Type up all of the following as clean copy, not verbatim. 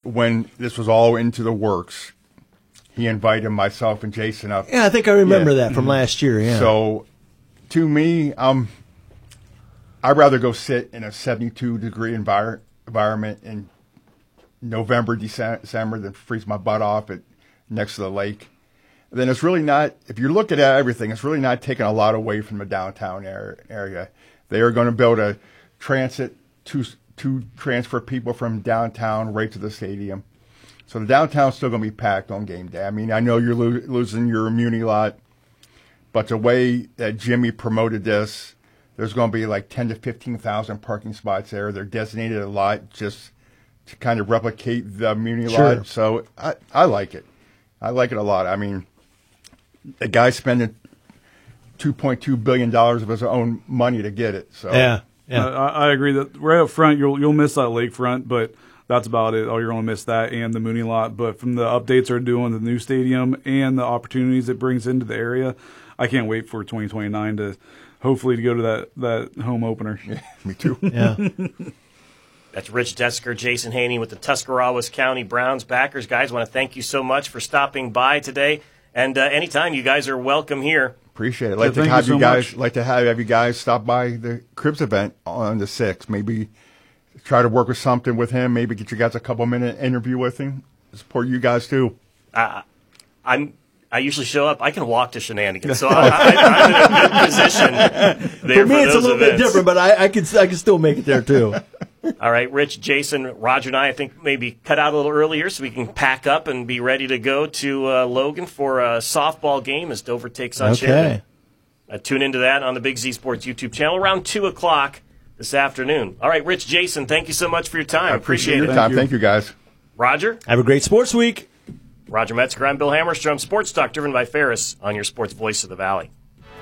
when this was all into the works, he invited myself and Jason up. Yeah, I think I remember that from last year. Yeah. So, to me, I'd rather go sit in a 72-degree environment in November, December than freeze my butt off next to the lake. Then it's really not, if you're looking at everything, it's really not taking a lot away from the downtown area. They are going to build a transit to transfer people from downtown right to the stadium. So the downtown's still going to be packed on game day. I mean, I know you're losing your Muni lot, but the way that Jimmy promoted this, there's going to be like 10 to 15,000 parking spots there. They're designated a lot just to kind of replicate the Muni lot. So I like it. I like it a lot. I mean, the guy's spending $2.2 billion of his own money to get it. So yeah. I agree that right up front you'll miss that lakefront, but that's about it. Oh, you're going to miss that and the Mooney lot. But from the updates they're doing, the new stadium and the opportunities it brings into the area, I can't wait for 2029 to hopefully to go to that home opener. Yeah, me too. Yeah. That's Rich Desker, Jason Haney with the Tuscarawas County Browns backers. Guys, I want to thank you so much for stopping by today. And anytime, you guys are welcome here. Appreciate it. Like to have you guys stop by the Cribs event on the 6th. Maybe try to work with something with him. Maybe get you guys a couple-minute interview with him. Support you too. I usually show up. I can walk to Shenanigans, so I'm in a good position there. For me, it's a little bit different, but I can still make it there too. All right, Rich, Jason, Roger, and I think maybe cut out a little earlier so we can pack up and be ready to go to Logan for a softball game as Dover takes on Shannon. Tune into that on the Big Z Sports YouTube channel around 2 o'clock this afternoon. All right, Rich, Jason, thank you so much for your time. I appreciate your time. Thank you, guys. Roger? Have a great sports week. Roger Metzger, I'm Bill Hammerstrom. Sports Talk driven by Ferris on your sports voice of the Valley.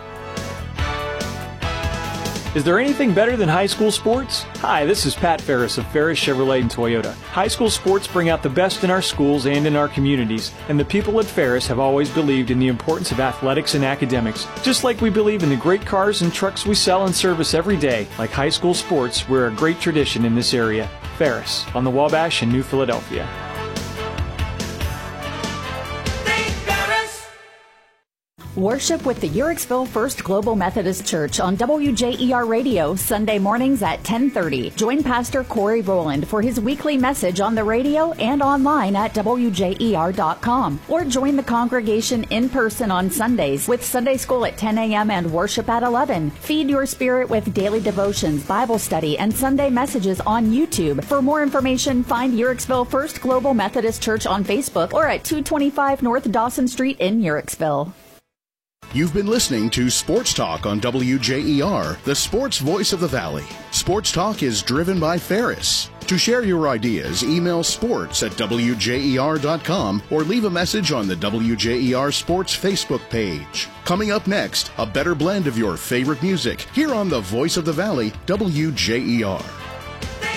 Is there anything better than high school sports? Hi, this is Pat Ferris of Ferris Chevrolet and Toyota. High school sports bring out the best in our schools and in our communities, and the people at Ferris have always believed in the importance of athletics and academics. Just like we believe in the great cars and trucks we sell and service every day, like high school sports, we're a great tradition in this area. Ferris, on the Wabash in New Philadelphia. Worship with the Uhrichsville First Global Methodist Church on WJER Radio Sunday mornings at 10:30. Join Pastor Corey Rowland for his weekly message on the radio and online at WJER.com. Or join the congregation in person on Sundays with Sunday school at 10 a.m. and worship at 11. Feed your spirit with daily devotions, Bible study, and Sunday messages on YouTube. For more information, find Uhrichsville First Global Methodist Church on Facebook or at 225 North Dawson Street in Uhrichsville. You've been listening to Sports Talk on WJER, the sports voice of the Valley. Sports Talk is driven by Ferris. To share your ideas, email sports@WJER.com or leave a message on the WJER Sports Facebook page. Coming up next, a better blend of your favorite music here on the Voice of the Valley, WJER.